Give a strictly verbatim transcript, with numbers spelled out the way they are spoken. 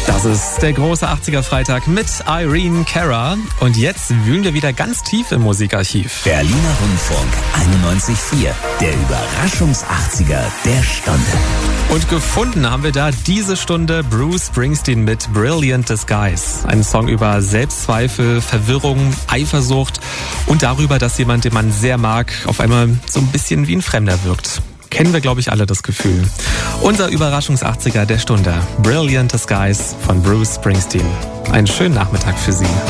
Das ist der große achtziger-Freitag mit Irene Cara. Und jetzt wühlen wir wieder ganz tief im Musikarchiv. Berliner Rundfunk einundneunzig Komma vier, der Überraschungs-achtziger der Stunde. Und gefunden haben wir da diese Stunde Bruce Springsteen mit Brilliant Disguise. Ein Song über Selbstzweifel, Verwirrung, Eifersucht und darüber, dass jemand, den man sehr mag, auf einmal so ein bisschen wie ein Fremder wirkt. Kennen wir, glaube ich, alle das Gefühl. Unser Überraschungs-achtziger der Stunde. Brilliant Disguise von Bruce Springsteen. Einen schönen Nachmittag für Sie.